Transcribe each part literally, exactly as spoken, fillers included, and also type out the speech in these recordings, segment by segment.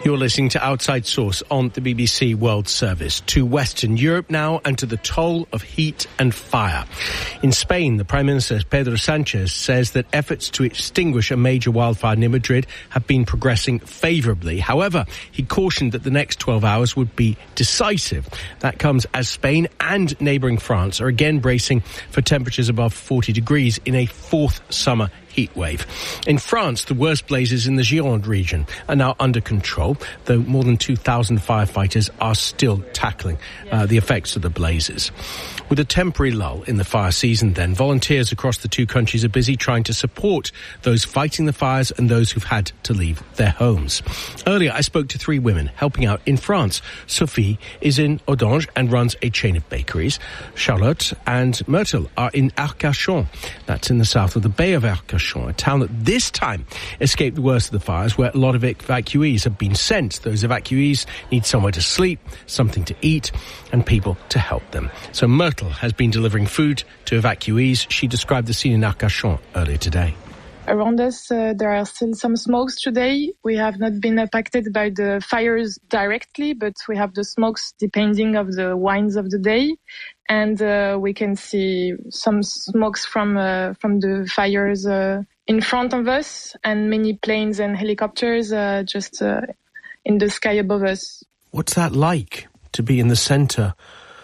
You're listening to Outside Source on the B B C World Service. To Western Europe now and to the toll of heat and fire. In Spain, the Prime Minister Pedro Sanchez says that efforts to extinguish a major wildfire near Madrid have been progressing favourably. However, he cautioned that the next twelve hours would be decisive. That comes as Spain and neighbouring France are again bracing for temperatures above forty degrees in a fourth summer heat wave. In France, the worst blazes in the Gironde region are now under control, though more than two thousand firefighters are still tackling uh, the effects of the blazes. With a temporary lull in the fire season then, volunteers across the two countries are busy trying to support those fighting the fires and those who've had to leave their homes. Earlier, I spoke to three women helping out in France. Sophie is in Audange and runs a chain of bakeries. Charlotte and Myrtle are in Arcachon. That's in the south of the Bay of Arcachon, a town that this time escaped the worst of the fires, where a lot of evacuees have been sent. Those evacuees need somewhere to sleep, something to eat, and people to help them. So Myrtle has been delivering food to evacuees. She described the scene in Arcachon earlier today. Around us, uh, there are still some smokes today. We have not been impacted by the fires directly, but we have the smokes depending of the winds of the day. And uh, we can see some smokes from uh, from the fires uh, in front of us, and many planes and helicopters uh, just uh, in the sky above us. What's that like, to be in the centre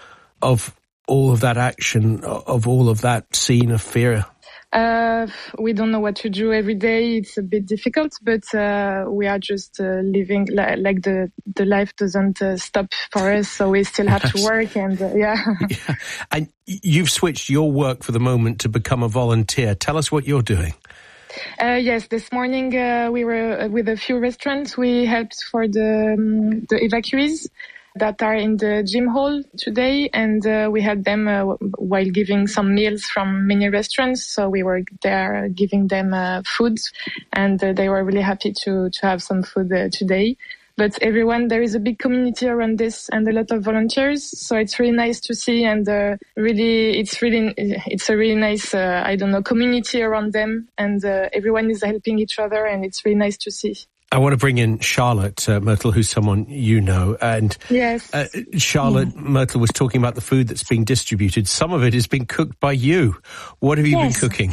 of all of that action, of all of that scene of fear? Uh, we don't know what to do every day. It's a bit difficult, but uh, we are just uh, living li- like the the life doesn't uh, stop for us, so we still have yes. to work. And uh, yeah. yeah, and you've switched your work for the moment to become a volunteer. Tell us what you're doing. Uh, yes, this morning uh, we were uh, with a few restaurants. We helped for the um, the evacuees that are in the gym hall today, and uh, we had them uh, while giving some meals from many restaurants. So we were there giving them uh, food, and uh, they were really happy to to have some food uh, today. But everyone, there is a big community around this and a lot of volunteers. So it's really nice to see, and uh, really, it's really, it's a really nice, uh, I don't know, community around them, and uh, everyone is helping each other, and it's really nice to see. I want to bring in Charlotte uh, Myrtle, who's someone you know. And yes. uh, Charlotte yeah. Myrtle was talking about the food that's being distributed. Some of it is being cooked by you. What have you yes. been cooking?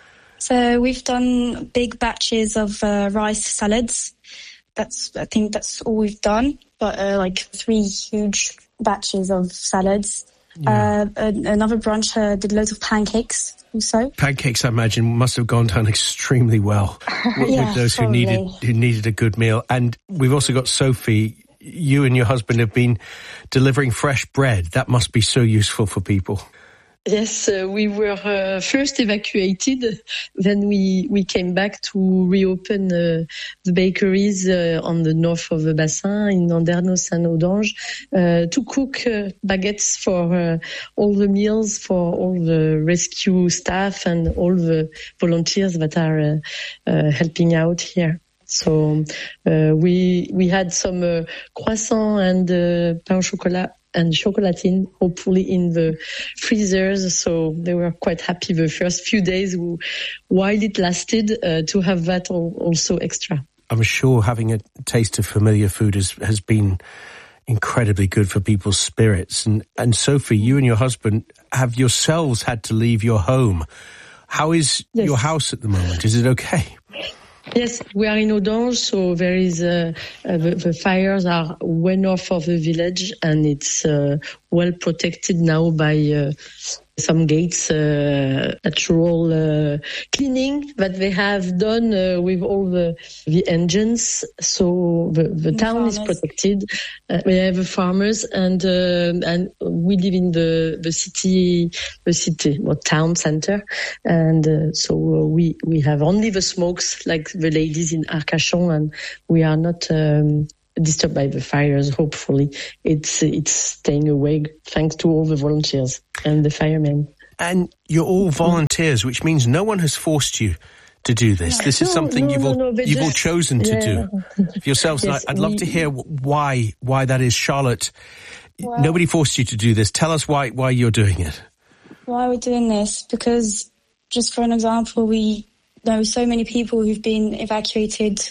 So we've done big batches of uh, rice salads. That's, I think that's all we've done. But uh, like three huge batches of salads. Yeah. Uh, another branch uh, did loads of pancakes also. Pancakes, I imagine, must have gone down extremely well with, yeah, with those probably. who needed who needed a good meal. And we've also got Sophie. You and your husband have been delivering fresh bread. That must be so useful for people. Yes, uh, we were uh, first evacuated. Then we, we came back to reopen uh, the bakeries uh, on the north of the Bassin in Andernos and Audange uh, to cook uh, baguettes for uh, all the meals for all the rescue staff and all the volunteers that are uh, uh, helping out here. So uh, we we had some uh, croissant and uh, pain au chocolat and chocolatine, hopefully in the freezers. So they were quite happy the first few days while it lasted uh, to have that also extra. I'm sure having a taste of familiar food has, has been incredibly good for people's spirits. And, and Sophie, you and your husband have yourselves had to leave your home. How is yes. your house at the moment? Is it okay? Yes, we are in Audange, so there is uh, uh, the, the fires are way north of the village, and it's uh, well protected now by uh, some gates, uh, natural uh, cleaning that they have done uh, with all the the engines. So the, the, the town farmers. is protected. Uh, we have the farmers, and uh, and we live in the the city, the city or town center, and uh, so we we have only the smokes like the ladies in Arcachon, and we are not. Um, disturbed by the fires. Hopefully it's it's staying away thanks to all the volunteers and the firemen. And you're all volunteers, which means no one has forced you to do this. This is no, something no, you've no, all no, you've just, all chosen to yeah. do for yourselves. Yes, and I'd love we, to hear why why that is. Charlotte, well, nobody forced you to do this. Tell us why why you're doing it. Why we're doing this? Because, just for an example, we know so many people who've been evacuated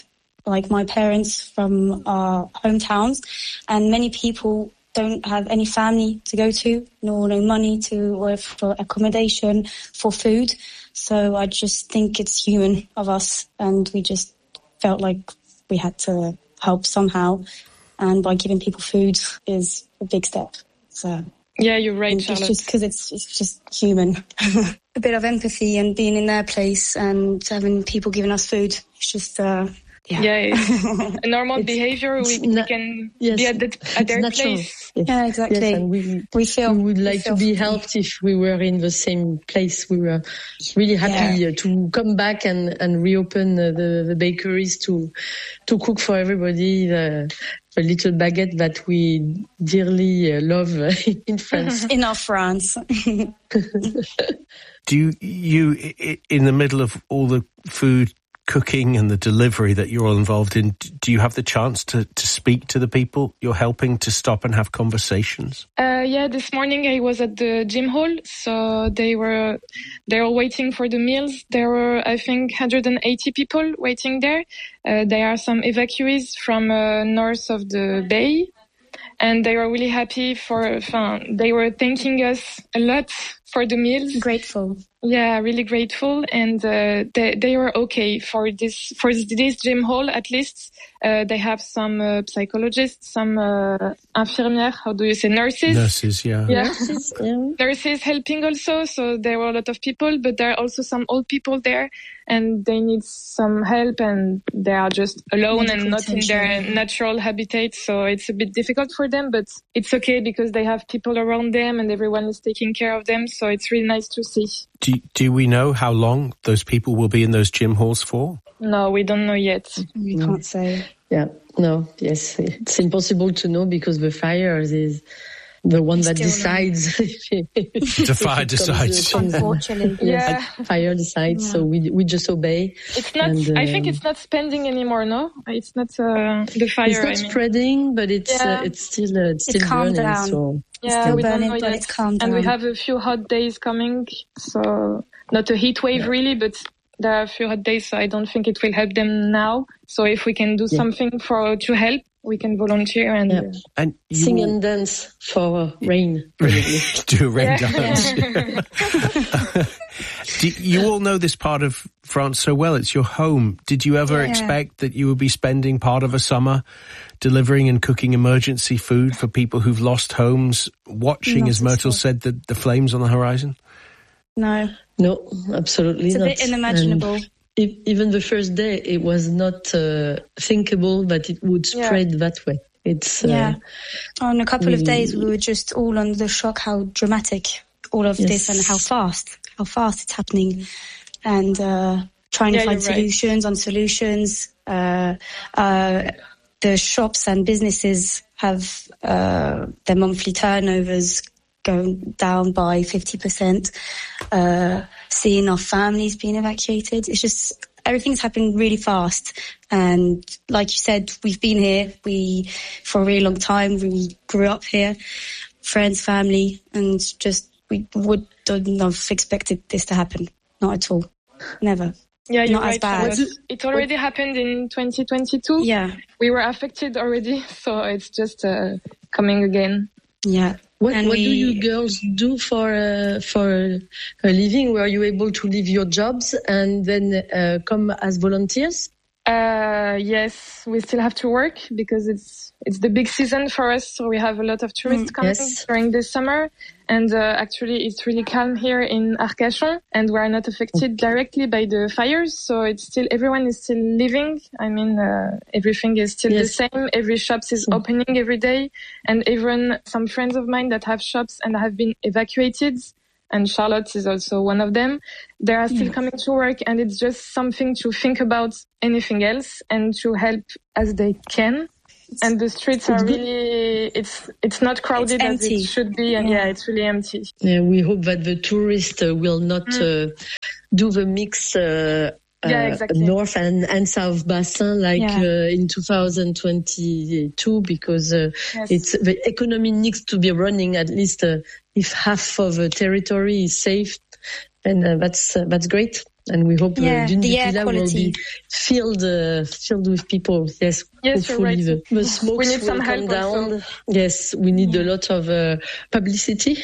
like my parents from our hometowns, and many people don't have any family to go to, nor no money to, or for accommodation, for food. So I just think it's human of us, and we just felt like we had to help somehow, and by giving people food is a big step. So yeah, you're right, it's Charlotte. just because it's it's just human. A bit of empathy and being in their place and having people giving us food. It's just uh, yeah, yeah it's a normal it's, behavior. It's we, na- we can yes, be at, the, at their natural. place. Yes. Yeah, exactly. Yes, and we, we feel we would we like feel to be free. helped if we were in the same place. We were really happy Yeah. uh, to come back and, and reopen uh, the, the bakeries to to cook for everybody the, the little baguette that we dearly uh, love uh, in France. In our France. Do you, you, i- in the middle of all the food cooking and the delivery that you're all involved in, do you have the chance to, to speak to the people you're helping, to stop and have conversations? Uh, yeah, this morning I was at the gym hall, so they were they were waiting for the meals. There were, I think, one hundred eighty people waiting there. Uh, there are some evacuees from uh, north of the bay, and they were really happy for. Uh, they were thanking us a lot for the meals. Grateful. Yeah, really grateful, and uh, they they were okay for this for this gym hall. At least uh, they have some uh, psychologists, some uh, infirmières. How do you say nurses? Nurses, yeah. Yeah, Nurses, yeah. nurses helping also. So there were a lot of people, but there are also some old people there, and they need some help, and they are just alone Medical and not in their attention. natural habitat. So it's a bit difficult for them, but it's okay because they have people around them, and everyone is taking care of them. So it's really nice to see. Do, do we know how long those people will be in those gym halls for? No, we don't know yet. We can't say. Yeah, no, yes, it's impossible to know because the fire is the one that Still decides. The fire decides. Unfortunately. Yeah. Fire decides, so we we just obey. It's not. And, I think um, it's not spending anymore. No, it's not uh, the fire. It's not I mean. spreading, but it's Yeah. uh, it's still uh, it's It's still calmed burning. down. So Yeah, still we don't burning, know but yet. it's calmed And we down. have a few hot days coming, so not a heat wave really, but there are a few hot days. So I don't think it will help them now. So if we can do Yeah. something for to help, we can volunteer and. Yeah. Uh, And you sing all and dance for rain. Probably. do a rain Yeah. dance. Do you all know this part of France so well? It's your home. Did you ever Yeah. expect that you would be spending part of a summer delivering and cooking emergency food for people who've lost homes, watching, Not as at Myrtle all. said, the, the flames on the horizon? No, No, absolutely it's a not. bit unimaginable. And e- even the first day, it was not uh, thinkable that it would Yeah. spread that way. It's uh, Yeah. On a couple of we- days, we were just all under shock how dramatic all of Yes. this and how fast, how fast it's happening, and uh, trying Yeah, to find you're right. solutions on solutions. Uh, uh, the shops and businesses have uh, their monthly turnovers going down by fifty percent. Uh, seeing our families being evacuated, it's just everything's happened really fast. And like you said, we've been here we for a really long time. We grew up here, friends, family, and just we would not have expected this to happen. Not at all. Never. yeah, you're Not as right. bad. Charlotte. It already happened in twenty twenty-two. Yeah. We were affected already, so it's just uh, coming again. Yeah. What, And what we- do you girls do for uh, for a living? Were you able to leave your jobs and then uh, come as volunteers? Uh, yes, we still have to work because it's it's the big season for us. So we have a lot of tourists Mm, coming yes. during the summer, and uh, actually it's really calm here in Arcachon, and we are not affected directly by the fires. So it's still everyone is still living. I mean, uh, everything is still Yes. the same. Every shops is Mm. opening every day, and even some friends of mine that have shops and have been evacuated. And Charlotte is also one of them. They are still coming to work, and it's just something to think about anything else and to help as they can. And the streets are it's good. really, it's it's not crowded It's as empty. it should be. And Yeah. yeah, it's really empty. Yeah, we hope that the tourists uh, will not uh, do the mix uh, Yeah, uh, exactly. north and, and south bassin like Yeah. uh, in two thousand twenty-two because uh, Yes. it's the economy needs to be running at least uh, if half of the territory is safe, and uh, that's uh, that's great. And we hope yeah, the the air Dune quality will be filled, uh, filled with people. Yes, yes, hopefully right. the, the smoke we need will some come help down. also. Yes, we need a lot of uh, publicity,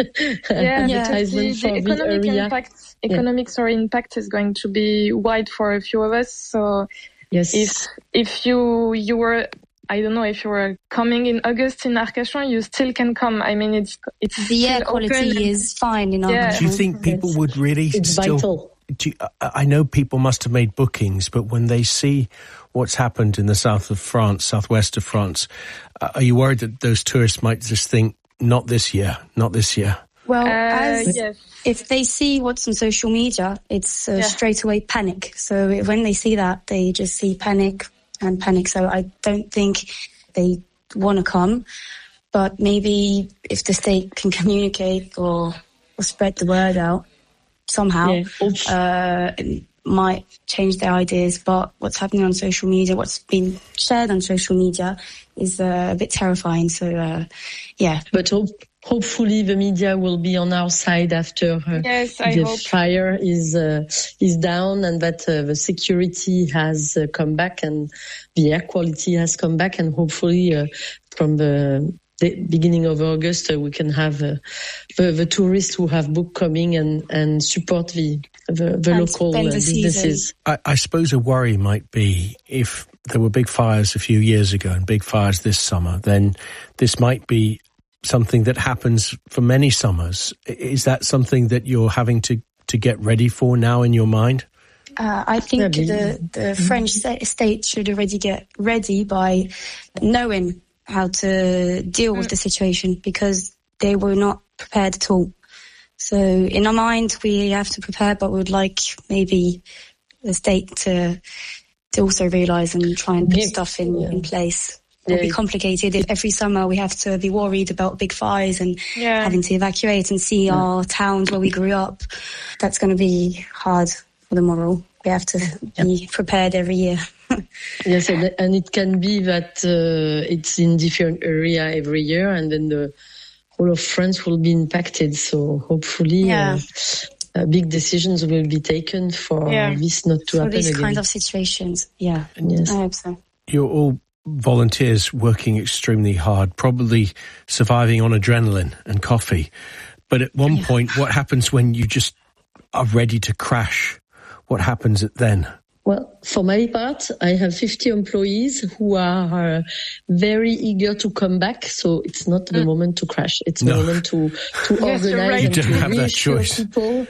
yeah, advertisement the, for the the economic area. impact, economic sorry, impact is going to be wide for a few of us. So Yes, if if you you were I don't know if you were coming in August in Arcachon, you still can come. I mean, it's it's the air still quality open. is fine in Yeah. Arcachon. Do you think people Yes. would really it's still... vital. Do you, I know people must have made bookings, but when they see what's happened in the south of France, southwest of France, uh, are you worried that those tourists might just think, not this year, not this year? Well, Uh, as yes. if they see what's on social media, it's uh, Yeah. straight away panic. So when they see that, they just see panic and panic. So I don't think they want to come, but maybe if the state can communicate or, or spread the word out somehow, Yeah. uh, it might change their ideas. But what's happening on social media, what's been shared on social media is uh, a bit terrifying. So, uh, yeah. But hope, hopefully the media will be on our side after uh, Yes, I the hope. fire is uh, is down and that uh, the security has uh, come back and the air quality has come back, and hopefully uh, from the, the beginning of August uh, we can have uh, the, the tourists who have booked coming and, and support the the, the And local uh, spend the businesses. I, I suppose a worry might be if there were big fires a few years ago and big fires this summer, then this might be something that happens for many summers. Is that something that you're having to, to get ready for now in your mind? Uh, I think Yeah, the, the French sta- state should already get ready by knowing how to deal with the situation, because they were not prepared at all. So in our mind, we have to prepare, but we would like maybe the state to to also realise and try and put Give- stuff in, yeah. in place. It will Yeah. be complicated if every summer we have to be worried about big fires and Yeah. having to evacuate and see our towns where we grew up. That's going to be hard for the moral. We have to be prepared every year. Yes, and, and it can be that uh, it's in different area every year, and then the whole of France will be impacted. So hopefully, Yeah. uh, uh, big decisions will be taken for Yeah. this not to For happen these again. kind of situations, yeah, Yes. I hope so. You're all volunteers working extremely hard, probably surviving on adrenaline and coffee. But at one point, what happens when you just are ready to crash? What happens then? Well, for my part, I have fifty employees who are uh, very eager to come back. So it's not the moment to crash. It's No. the moment to, to Yes, you're organize right. and You to don't have that reassure choice. people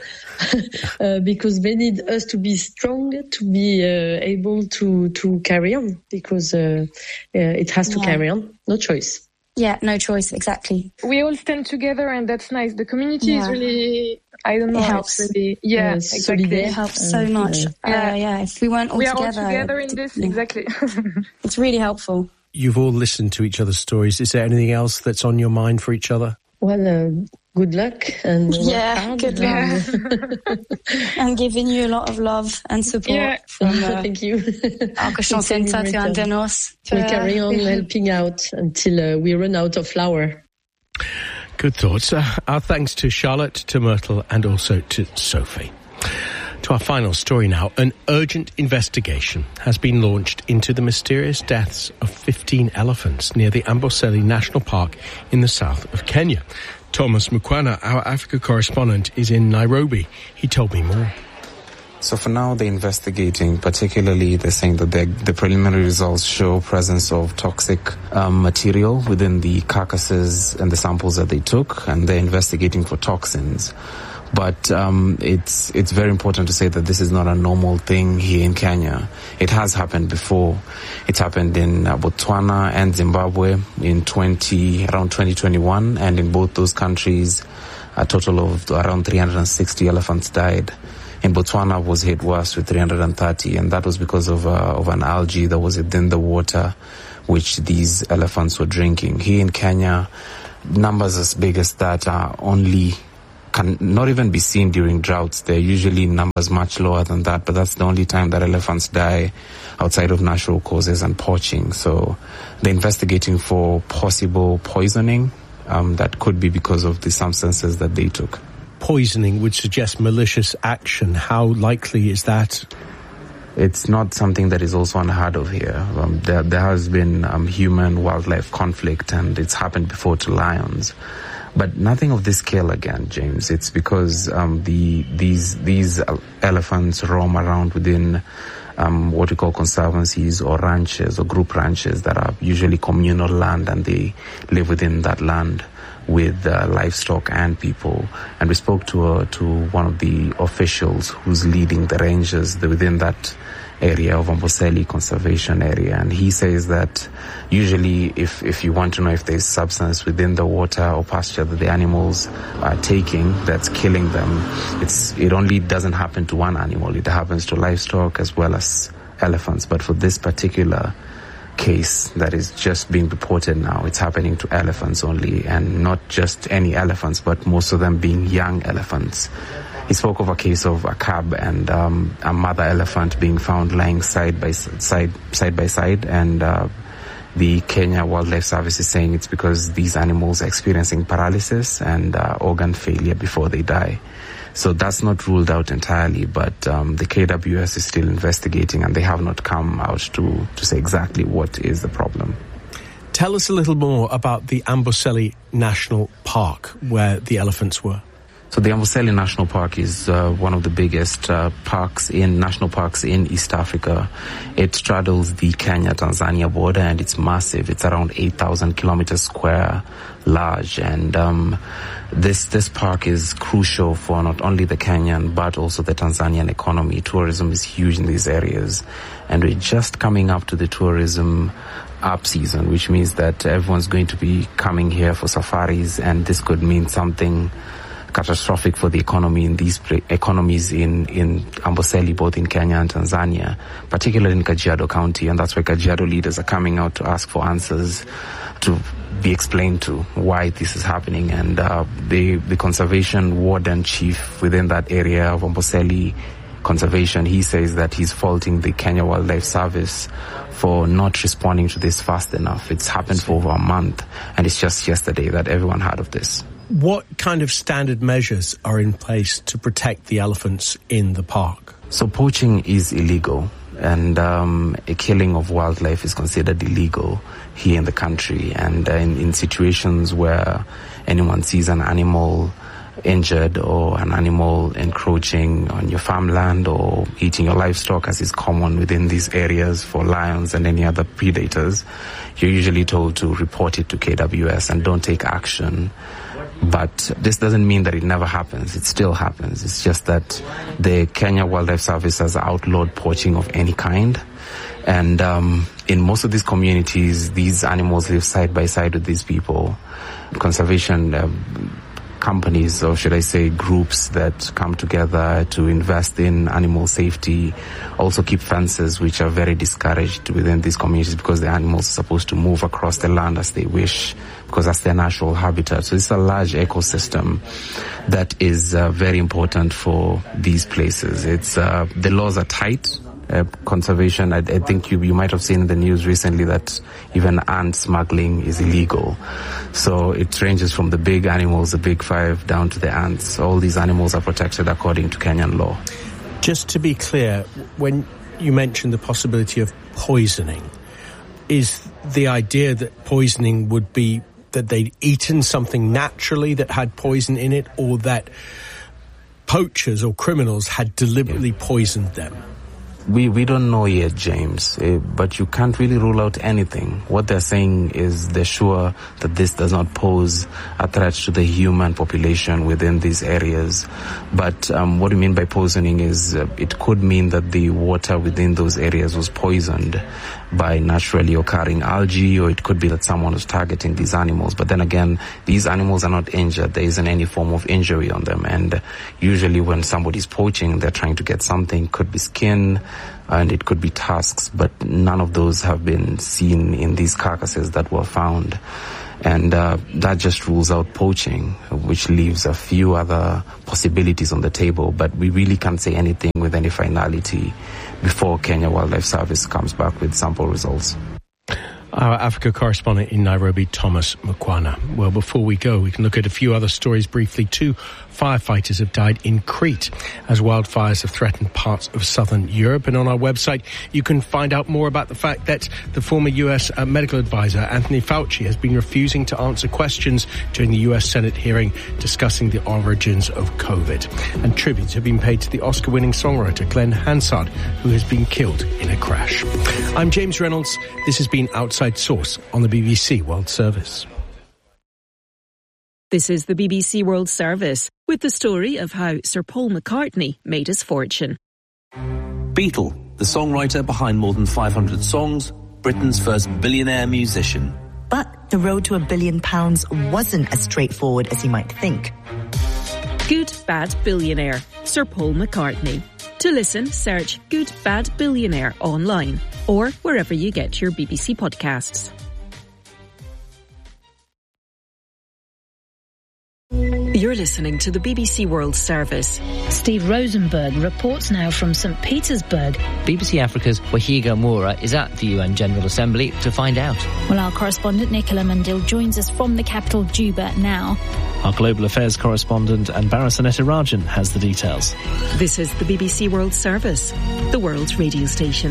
uh, because they need us to be strong, to be uh, able to, to carry on, because uh, uh, it has to Yeah. carry on. No choice. Yeah, no choice, exactly. We all stand together, and that's nice. The community is Yeah. really, I don't know, It it's helps. really, yeah, Yes, exactly. solidaire. It helps Uh, so much. yeah. Uh, Yeah. yeah, if we weren't all We are together, all together in this, yeah, exactly. it's really helpful. You've all listened to each other's stories. Is there anything else that's on your mind for each other? Well, uh, good luck and work Yeah, hard. good luck. And giving you a lot of love and support Yeah. from uh, Thank you. Arcachon It's very Centre to welcome. Andenos. We'll carry on helping out until uh, we run out of flour. Good thoughts. Uh, our thanks to Charlotte, to Myrtle, and also to Sophie. To our final story now. An urgent investigation has been launched into the mysterious deaths of fifteen elephants near the Amboseli National Park in the south of Kenya. Thomas Mukwana, our Africa correspondent, is in Nairobi. He told me more. So for now, they're investigating. Particularly, they're saying that the preliminary results show presence of toxic um, material within the carcasses and the samples that they took, and they're investigating for toxins. But um, it's it's very important to say that this is not a normal thing here in Kenya. It has happened before. It's happened in uh, Botswana and Zimbabwe in twenty around twenty twenty-one, and in both those countries, a total of around three hundred sixty elephants died. In Botswana was hit worse with three hundred thirty, and that was because of uh, of an algae that was within the water, which these elephants were drinking. Here in Kenya, numbers as big as that are only can not even be seen during droughts. They're usually numbers much lower than that, but that's the only time that elephants die outside of natural causes and poaching. So they're investigating for possible poisoning um, that could be because of the substances that they took. poisoning would suggest malicious action. How likely is that? It's not something that is also unheard of here. Um, there, there has been um, human-wildlife conflict, and it's happened before to lions. But nothing of this scale again, James. It's because um, the these these elephants roam around within um, what we call conservancies or ranches or group ranches that are usually communal land, and they live within that land with uh, livestock and people. And we spoke to uh, to one of the officials who's leading the rangers within that area of Amboseli Conservation Area, and he says that usually if, if you want to know if there's substance within the water or pasture that the animals are taking that's killing them, it's it only doesn't happen to one animal. It happens to livestock as well as elephants. But for this particular case that is just being reported now, it's happening to elephants only, and not just any elephants, but most of them being young elephants. He spoke of a case of a cub and um, a mother elephant being found lying side by side, side by side, and uh, the Kenya Wildlife Service is saying it's because these animals are experiencing paralysis and uh, organ failure before they die. So that's not ruled out entirely, but um, the K W S is still investigating, and they have not come out to, to say exactly what is the problem. Tell us a little more about the Amboseli National Park, where the elephants were. So the Amboseli National Park is uh, one of the biggest uh, parks in national parks in East Africa. It straddles the Kenya-Tanzania border, and it's massive. It's around eight thousand kilometers square large, and um, this this park is crucial for not only the Kenyan but also the Tanzanian economy. Tourism is huge in these areas, and we're just coming up to the tourism up season, which means that everyone's going to be coming here for safaris, and this could mean something catastrophic for the economy in these pre- economies in, in Amboseli, both in Kenya and Tanzania, particularly in Kajiado County. And that's why Kajiado leaders are coming out to ask for answers to be explained to why this is happening. And uh, the, the conservation warden chief within that area of Amboseli Conservation, he says that he's faulting the Kenya Wildlife Service for not responding to this fast enough. It's happened for over a month, and it's just yesterday that everyone heard of this. What kind of standard measures are in place to protect the elephants in the park? So poaching is illegal, and um, a killing of wildlife is considered illegal here in the country. And uh, in, in situations where anyone sees an animal injured or an animal encroaching on your farmland or eating your livestock, as is common within these areas for lions and any other predators, you're usually told to report it to K W S and don't take action. But this doesn't mean that it never happens. It still happens. It's just that the Kenya Wildlife Service has outlawed poaching of any kind. And um, in most of these communities, these animals live side by side with these people. Conservation uh, companies, or should I say groups that come together to invest in animal safety, also keep fences which are very discouraged within these communities, because the animals are supposed to move across the land as they wish, because that's their natural habitat. So it's a large ecosystem that is uh, very important for these places. It's uh, the laws are tight. Uh, conservation, I, I think you, you might have seen in the news recently that even ant smuggling is illegal. So it ranges from the big animals, the big five, down to the ants. All these animals are protected according to Kenyan law. Just to be clear, when you mentioned the possibility of poisoning, is the idea that poisoning would be that they'd eaten something naturally that had poison in it, or that poachers or criminals had deliberately poisoned them? We we don't know yet, James, uh, but you can't really rule out anything. What they're saying is they're sure that this does not pose a threat to the human population within these areas. But um, what we mean by poisoning is uh, it could mean that the water within those areas was poisoned by naturally occurring algae, or it could be that someone was targeting these animals. But then again, these animals are not injured. There isn't any form of injury on them. And usually when somebody's poaching, they're trying to get something. Could be skin, and it could be tusks, but none of those have been seen in these carcasses that were found. And uh, that just rules out poaching, which leaves a few other possibilities on the table. But we really can't say anything with any finality before Kenya Wildlife Service comes back with sample results. Our Africa correspondent in Nairobi, Thomas Mukwana. Well, before we go, we can look at a few other stories briefly. Two firefighters have died in Crete as wildfires have threatened parts of southern Europe. And on our website, you can find out more about the fact that the former U S uh, medical advisor, Anthony Fauci, has been refusing to answer questions during the U S Senate hearing discussing the origins of COVID. And tributes have been paid to the Oscar-winning songwriter Glenn Hansard, who has been killed in a crash. I'm James Reynolds. This has been Outside Source on the B B C World Service. This is the B B C World Service with the story of how Sir Paul McCartney made his fortune. Beatle, the songwriter behind more than five hundred songs, Britain's first billionaire musician. But the road to a billion pounds wasn't as straightforward as you might think. Good Bad Billionaire, Sir Paul McCartney. To listen, search Good Bad Billionaire online or wherever you get your B B C podcasts. You're listening to the B B C World Service. Steve Rosenberg reports now from Saint Petersburg. B B C Africa's Wahiga Moura is at the U N General Assembly to find out. Well, our correspondent Nicola Mandil joins us from the capital, Juba, now. Our global affairs correspondent Anbara Sanetirajan has the details. This is the B B C World Service, the world's radio station.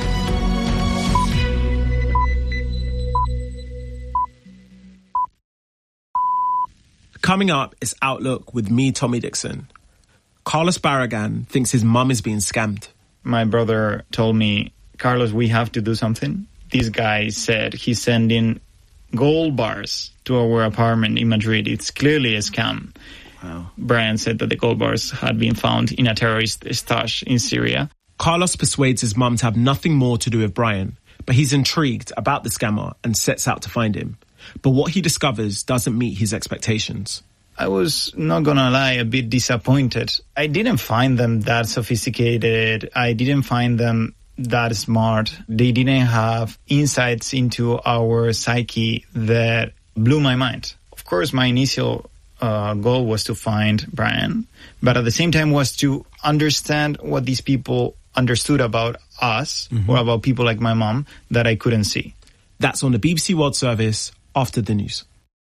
Coming up is Outlook with me, Tommy Dixon. Carlos Barragan thinks his mum is being scammed. My brother told me, Carlos, we have to do something. This guy said he's sending gold bars to our apartment in Madrid. It's clearly a scam. Wow. Brian said that the gold bars had been found in a terrorist stash in Syria. Carlos persuades his mum to have nothing more to do with Brian, but he's intrigued about the scammer and sets out to find him. But what he discovers doesn't meet his expectations. I was, not gonna lie, a bit disappointed. I didn't find them that sophisticated. I didn't find them that smart. They didn't have insights into our psyche that blew my mind. Of course, my initial uh, goal was to find Brian, but at the same time was to understand what these people understood about us, mm-hmm. or about people like my mom that I couldn't see. That's on the B B C World Service after the news.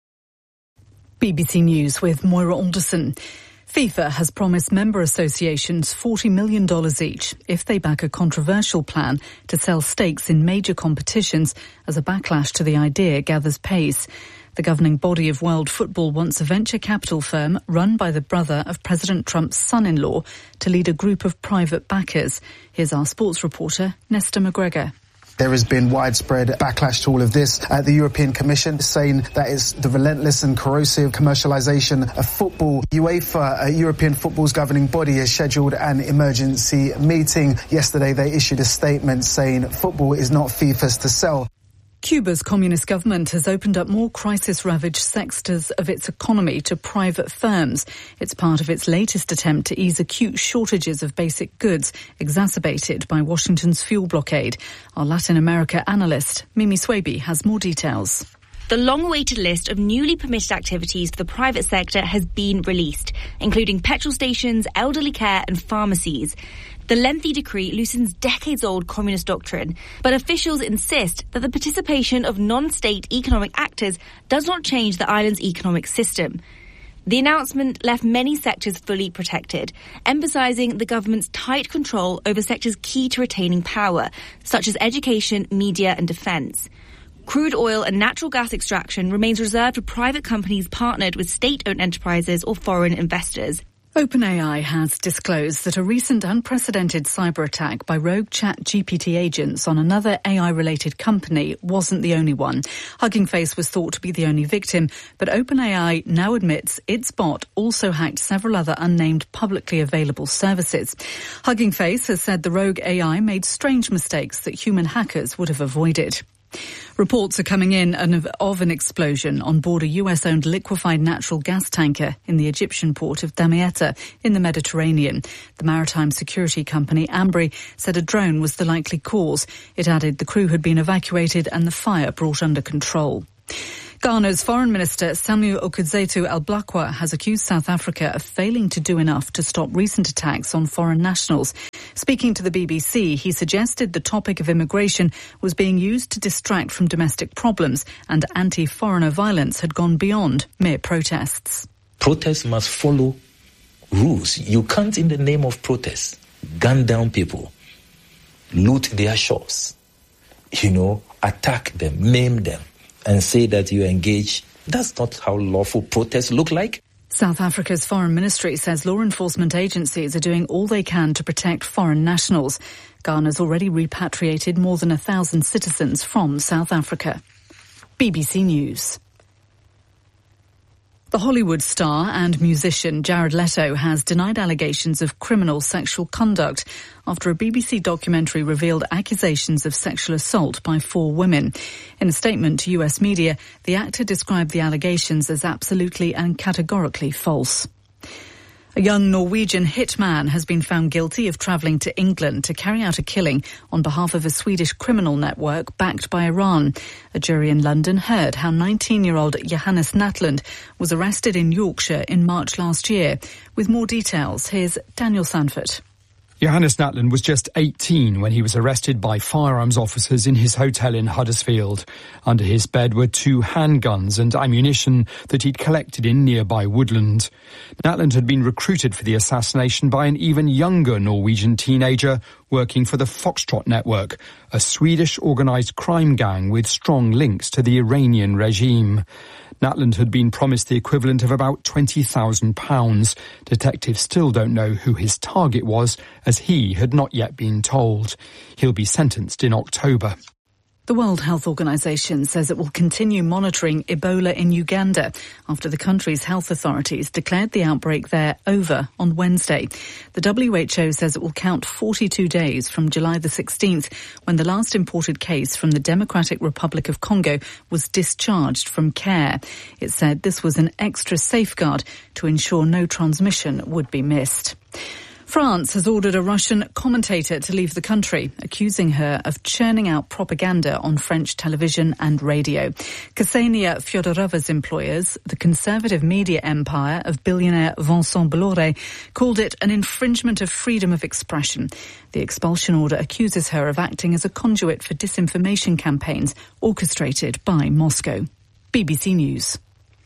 B B C News with Moira Alderson. FIFA has promised member associations forty million dollars each if they back a controversial plan to sell stakes in major competitions as a backlash to the idea gathers pace. The governing body of world football wants a venture capital firm run by the brother of President Trump's son-in-law to lead a group of private backers. Here's our sports reporter, Nesta McGregor. There has been widespread backlash to all of this at the European Commission, saying that it's the relentless and corrosive commercialisation of football. UEFA, uh, European football's governing body, has scheduled an emergency meeting. Yesterday, they issued a statement saying football is not FIFA's to sell. Cuba's communist government has opened up more crisis-ravaged sectors of its economy to private firms. It's part of its latest attempt to ease acute shortages of basic goods exacerbated by Washington's fuel blockade. Our Latin America analyst, Mimi Swaby, has more details. The long-awaited list of newly permitted activities for the private sector has been released, including petrol stations, elderly care and pharmacies. The lengthy decree loosens decades-old communist doctrine, but officials insist that the participation of non-state economic actors does not change the island's economic system. The announcement left many sectors fully protected, emphasising the government's tight control over sectors key to retaining power, such as education, media and defence. Crude oil and natural gas extraction remains reserved for private companies partnered with state-owned enterprises or foreign investors. OpenAI has disclosed that a recent unprecedented cyber attack by rogue ChatGPT agents on another A I-related company wasn't the only one. Hugging Face was thought to be the only victim, but OpenAI now admits its bot also hacked several other unnamed publicly available services. Hugging Face has said the rogue A I made strange mistakes that human hackers would have avoided. Reports are coming in of an explosion on board a U S-owned liquefied natural gas tanker in the Egyptian port of Damietta in the Mediterranean. The maritime security company Ambri said a drone was the likely cause. It added the crew had been evacuated and the fire brought under control. Ghana's Foreign Minister Samuel Okudzeto Al-Blakwa has accused South Africa of failing to do enough to stop recent attacks on foreign nationals. Speaking to the B B C, he suggested the topic of immigration was being used to distract from domestic problems and anti-foreigner violence had gone beyond mere protests. Protests must follow rules. You can't, in the name of protest, gun down people, loot their shops, you know, attack them, maim them, and say that you engage. That's not how lawful protests look like. South Africa's foreign ministry says law enforcement agencies are doing all they can to protect foreign nationals. Ghana's already repatriated more than a thousand citizens from South Africa. B B C News. The Hollywood star and musician Jared Leto has denied allegations of criminal sexual conduct after a B B C documentary revealed accusations of sexual assault by four women. In a statement to U S media, the actor described the allegations as absolutely and categorically false. A young Norwegian hitman has been found guilty of travelling to England to carry out a killing on behalf of a Swedish criminal network backed by Iran. A jury in London heard how nineteen-year-old Johannes Natland was arrested in Yorkshire in March last year. With more details, here's Daniel Sanford. Johannes Natland was just eighteen when he was arrested by firearms officers in his hotel in Huddersfield. Under his bed were two handguns and ammunition that he'd collected in nearby woodland. Natland had been recruited for the assassination by an even younger Norwegian teenager working for the Foxtrot Network, a Swedish organised crime gang with strong links to the Iranian regime. Natland had been promised the equivalent of about twenty thousand pounds. Detectives still don't know who his target was, as he had not yet been told. He'll be sentenced in October. The World Health Organization says it will continue monitoring Ebola in Uganda after the country's health authorities declared the outbreak there over on Wednesday. The W H O says it will count forty-two days from July the sixteenth, when the last imported case from the Democratic Republic of Congo was discharged from care. It said this was an extra safeguard to ensure no transmission would be missed. France has ordered a Russian commentator to leave the country, accusing her of churning out propaganda on French television and radio. Ksenia Fyodorova's employers, the conservative media empire of billionaire Vincent Bolloré, called it an infringement of freedom of expression. The expulsion order accuses her of acting as a conduit for disinformation campaigns orchestrated by Moscow. B B C News.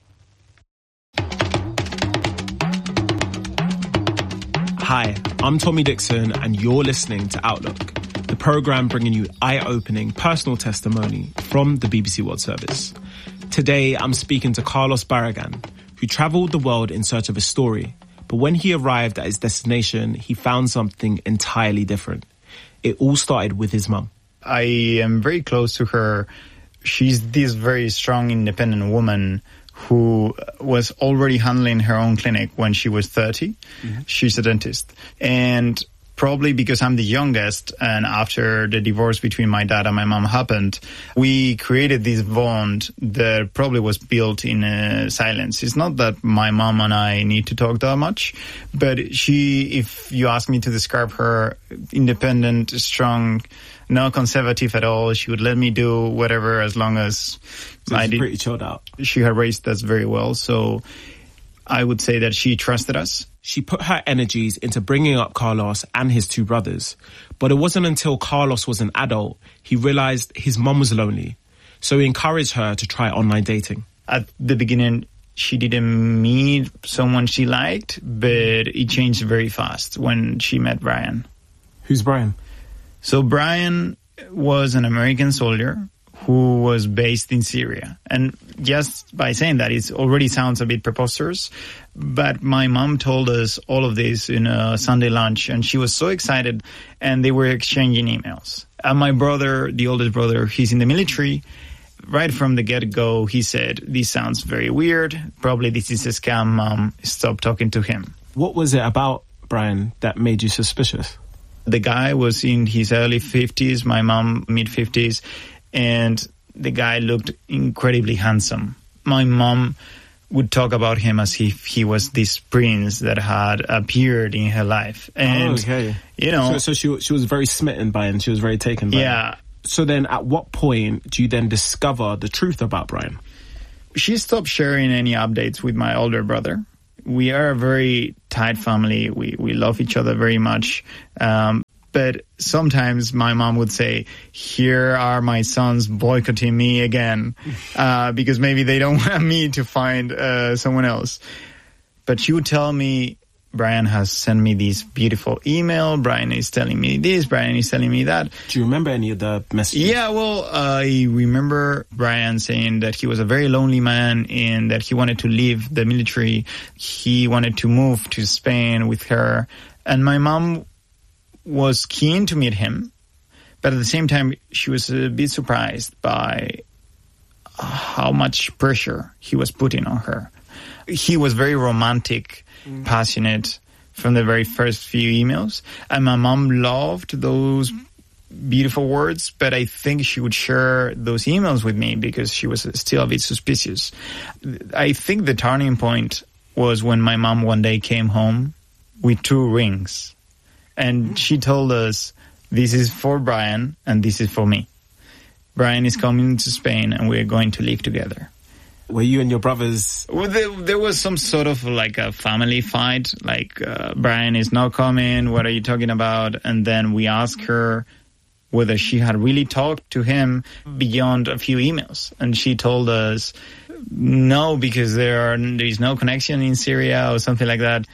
Hi, I'm Tommy Dixon and you're listening to Outlook, the programme bringing you eye-opening personal testimony from the B B C World Service. Today I'm speaking to Carlos Barragan, who travelled the world in search of a story, but when he arrived at his destination, he found something entirely different. It all started with his mum. I am very close to her. She's this very strong, independent woman who was already handling her own clinic when she was thirty. Mm-hmm. She's a dentist. And probably because I'm the youngest, and after the divorce between my dad and my mom happened, we created this bond that probably was built in uh, silence. It's not that my mom and I need to talk that much, but she, if you ask me to describe her, independent, strong, not conservative at all. She would let me do whatever as long as so I did. Pretty chilled out. She had raised us very well, so I would say that she trusted us. She put her energies into bringing up Carlos and his two brothers. But it wasn't until Carlos was an adult he realized his mum was lonely. So he encouraged her to try online dating. At the beginning, she didn't meet someone she liked, but it changed very fast when she met Brian. Who's Brian? So Brian was an American soldier who was based in Syria. And just by saying that, it already sounds a bit preposterous. But my mom told us all of this in a Sunday lunch, and she was so excited, and they were exchanging emails. And my brother, the oldest brother, he's in the military. Right from the get-go, he said, this sounds very weird. Probably this is a scam, Mom. Stop talking to him. What was it about Brian that made you suspicious? The guy was in his early fifties, my mom mid-fifties, and the guy looked incredibly handsome. My mom would talk about him as if he was this prince that had appeared in her life. And, oh, okay. You know. So, so she, she was very smitten by him. She was very taken by yeah. him. So then at what point do you then discover the truth about Brian? She stopped sharing any updates with my older brother. We are a very tight family. We we love each other very much. Um, but sometimes my mom would say, here are my sons boycotting me again, uh, because maybe they don't want me to find uh, someone else. But she would tell me, Brian has sent me this beautiful email. Brian is telling me this. Brian is telling me that. Do you remember any of the messages? Yeah, well, I remember Brian saying that he was a very lonely man and that he wanted to leave the military. He wanted to move to Spain with her. And my mom was keen to meet him. But at the same time, she was a bit surprised by how much pressure he was putting on her. He was very romantic, mm. passionate from the very first few emails. And my mom loved those beautiful words, but I think she would share those emails with me because she was still a bit suspicious. I think the turning point was when my mom one day came home with two rings. And mm. she told us, this is for Brian and this is for me. Brian is coming to Spain and we're going to live together. Were you and your brothers? Well, there, there was some sort of like a family fight, like uh, Brian is not coming, what are you talking about? And then we asked her whether she had really talked to him beyond a few emails. And she told us, no, because there are there is no connection in Syria or something like that.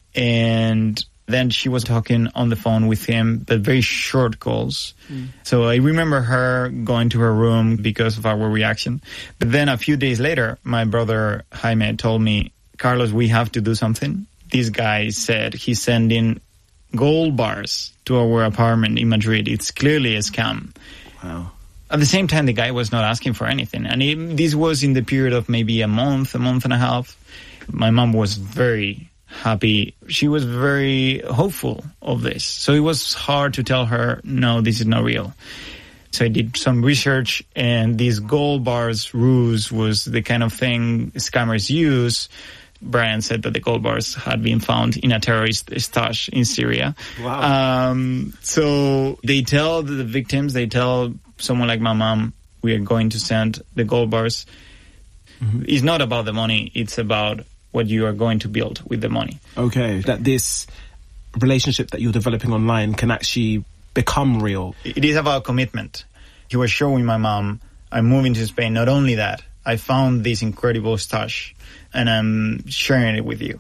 And then she was talking on the phone with him, but very short calls. Mm. So I remember her going to her room because of our reaction. But then a few days later, my brother Jaime told me, Carlos, we have to do something. This guy said he's sending gold bars to our apartment in Madrid. It's clearly a scam. Wow. At the same time, the guy was not asking for anything. And it, this was in the period of maybe a month, a month and a half. My mom was very happy. She was very hopeful of this. So it was hard to tell her, no, this is not real. So I did some research, and these gold bars ruse was the kind of thing scammers use. Brian said that the gold bars had been found in a terrorist stash in Syria. Wow. Um, so they tell the victims, they tell someone like my mom, we are going to send the gold bars. Mm-hmm. It's not about the money. It's about what you are going to build with the money. Okay, that this relationship that you're developing online can actually become real. It is about commitment. He was showing my mom, I'm moving to Spain. Not only that, I found this incredible stash and I'm sharing it with you.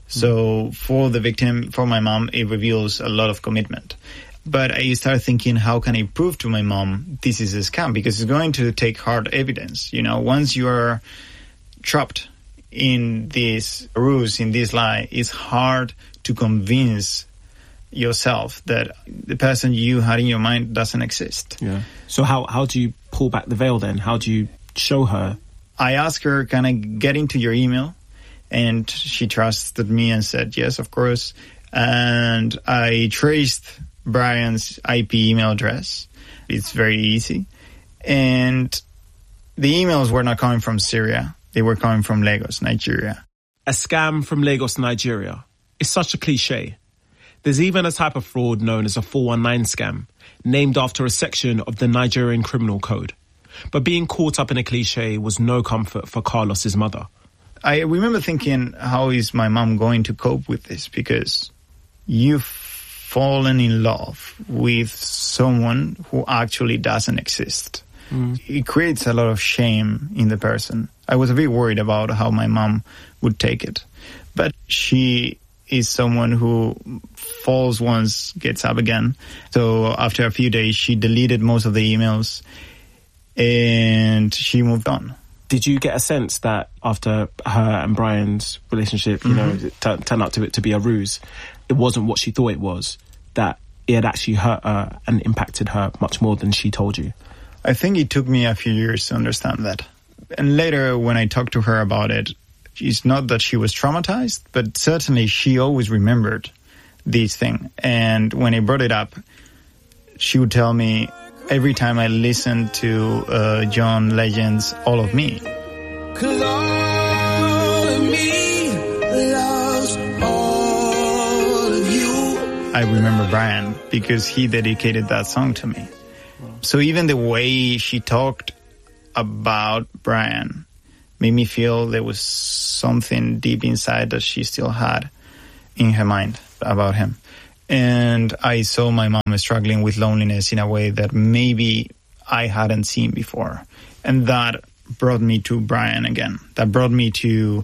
So for the victim, for my mom, it reveals a lot of commitment. But I started thinking, how can I prove to my mom this is a scam? Because it's going to take hard evidence. You know, once you're trapped in this ruse, in this lie, it's hard to convince yourself that the person you had in your mind doesn't exist. Yeah. So how, how do you pull back the veil then? How do you show her? I asked her, can I get into your email? And she trusted me and said, yes, of course. And I traced Brian's I P email address. It's very easy. And the emails were not coming from Syria. They were coming from Lagos, Nigeria. A scam from Lagos, Nigeria. It's such a cliche. There's even a type of fraud known as a four one nine scam, named after a section of the Nigerian criminal code. But being caught up in a cliche was no comfort for Carlos's mother. I remember thinking, how is my mom going to cope with this? Because you've fallen in love with someone who actually doesn't exist. Mm. It creates a lot of shame in the person. I was a bit worried about how my mom would take it. But she is someone who falls once, gets up again. So after a few days, she deleted most of the emails and she moved on. Did you get a sense that after her and Brian's relationship, you mm-hmm. know, t- turned out to it to be a ruse, it wasn't what she thought it was, that it had actually hurt her and impacted her much more than she told you? I think it took me a few years to understand that. And later, when I talked to her about it, it's not that she was traumatized, but certainly she always remembered this thing. And when I brought it up, she would tell me every time I listened to uh, John Legend's All of Me. 'Cause all of me loves all of you. I remember Brian because he dedicated that song to me. So even the way she talked about Brian made me feel there was something deep inside that she still had in her mind about him. And I saw my mom struggling with loneliness in a way that maybe I hadn't seen before. And that brought me to Brian again. That brought me to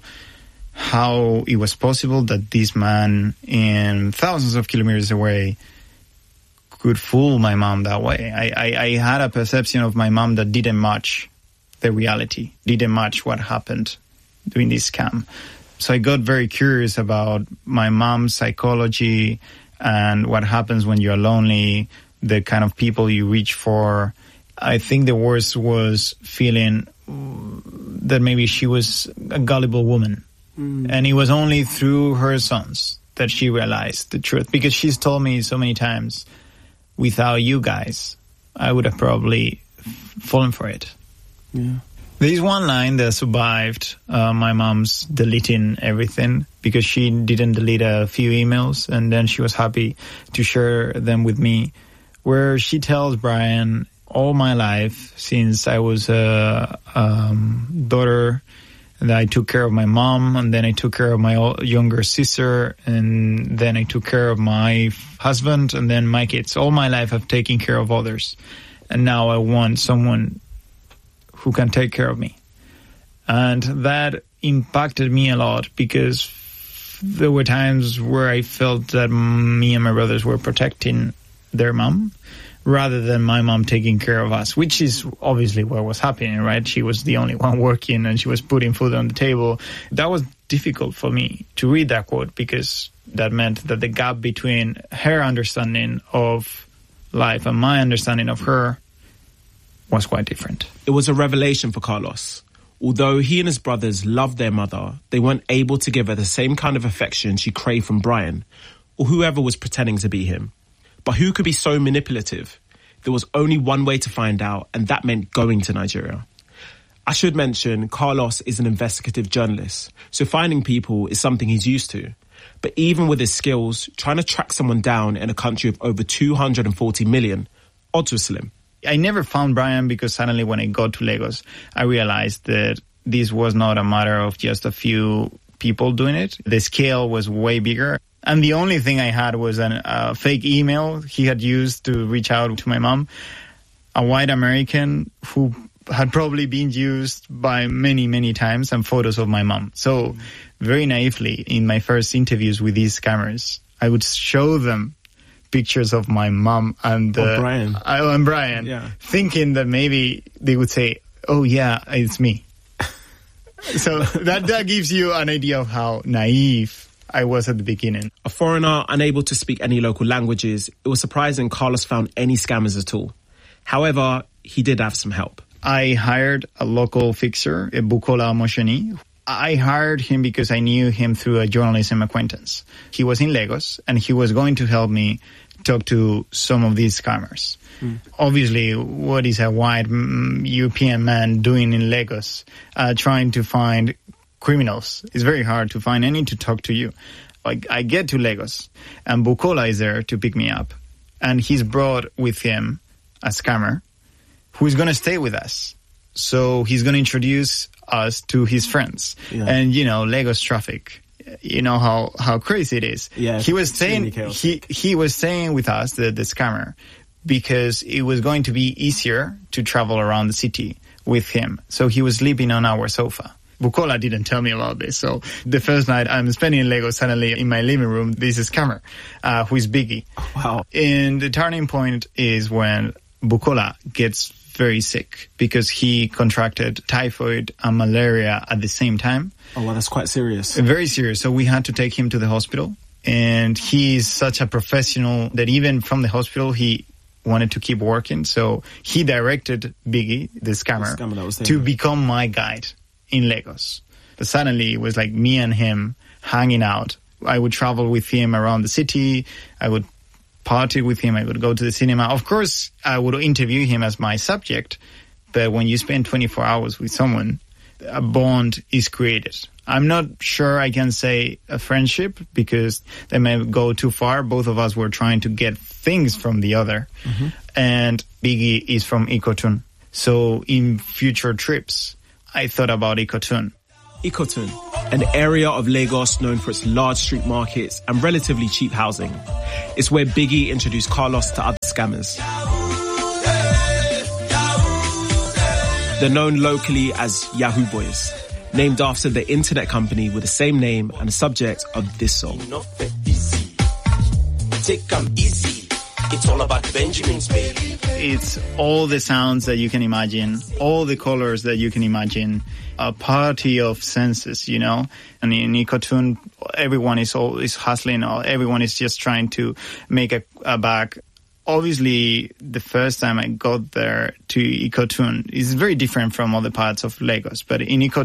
how it was possible that this man in thousands of kilometers away could fool my mom that way. I, I, I had a perception of my mom that didn't match the reality, didn't match what happened during this scam. So I got very curious about my mom's psychology and what happens when you're lonely, the kind of people you reach for. I think the worst was feeling that maybe she was a gullible woman. Mm. And it was only through her sons that she realized the truth. Because she's told me so many times, without you guys, I would have probably fallen for it. Yeah. There's one line that survived uh, my mom's deleting everything, because she didn't delete a few emails and then she was happy to share them with me, where she tells Brian, all my life, since I was a um, daughter, that I took care of my mom, and then I took care of my younger sister, and then I took care of my husband, and then my kids. All my life I've taken care of others. And now I want someone who can take care of me. And that impacted me a lot, because there were times where I felt that me and my brothers were protecting their mom rather than my mom taking care of us, which is obviously what was happening, right? She was the only one working and she was putting food on the table. That was difficult for me to read that quote, because that meant that the gap between her understanding of life and my understanding of her was quite different. It was a revelation for Carlos. Although he and his brothers loved their mother, they weren't able to give her the same kind of affection she craved from Brian, or whoever was pretending to be him. But who could be so manipulative? There was only one way to find out, and that meant going to Nigeria. I should mention, Carlos is an investigative journalist, so finding people is something he's used to. But even with his skills, trying to track someone down in a country of over two hundred forty million, odds were slim. I never found Brian because suddenly when I got to Lagos, I realized that this was not a matter of just a few people doing it. The scale was way bigger. And the only thing I had was a uh, fake email he had used to reach out to my mom, a white American who had probably been used by many, many times, and photos of my mom. So very naively, in my first interviews with these scammers, I would show them pictures of my mom and, uh, oh, Brian. I, and Brian, yeah. thinking that maybe they would say, oh, yeah, it's me. So that, that gives you an idea of how naive I was at the beginning. A foreigner unable to speak any local languages, it was surprising Carlos found any scammers at all. However, he did have some help. I hired a local fixer, Bukola Mosheni. I hired him because I knew him through a journalism acquaintance. He was in Lagos, and he was going to help me talk to some of these scammers. Mm. Obviously, what is a white mm, European man doing in Lagos, uh, trying to find criminals? It's very hard to find any to talk to you. Like, I get to Lagos, and Bukola is there to pick me up, and he's brought with him a scammer who is going to stay with us. So he's going to introduce us to his friends. Yeah. And, you know, Lagos traffic, you know how, how crazy it is. Yeah, he was staying, he, he was staying with us, the, the scammer, because it was going to be easier to travel around the city with him. So he was sleeping on our sofa. Bukola didn't tell me about this. So the first night I'm spending in Lagos, suddenly in my living room, this is scammer, uh, who is Biggie. Wow. And the turning point is when Bukola gets very sick because he contracted typhoid and malaria at the same time. Oh, well, that's quite serious. Very serious. So we had to take him to the hospital. And he's such a professional that even from the hospital, he wanted to keep working. So he directed Biggie, the scammer, the scammer that was there, to become my guide in Lagos. But suddenly it was like me and him hanging out. I would travel with him around the city. I would party with him. I would go to the cinema. Of course, I would interview him as my subject. But when you spend twenty-four hours with someone, a bond is created. I'm not sure I can say a friendship because they may go too far. Both of us were trying to get things from the other. Mm-hmm. And Biggie is from Ikotun. So in future trips, I thought about Ikotun. Ikotun, an area of Lagos known for its large street markets and relatively cheap housing. It's where Biggie introduced Carlos to other scammers. They're known locally as Yahoo Boys, named after the internet company with the same name and the subject of this song. Take 'em easy. It's all about Benjamins, baby. It's all the sounds that you can imagine, all the colors that you can imagine, a party of senses, you know. And in Ikotun, everyone is always hustling, everyone is just trying to make a, a buck. Obviously, the first time I got there to Ikotun is very different from other parts of Lagos, but in Ikotun,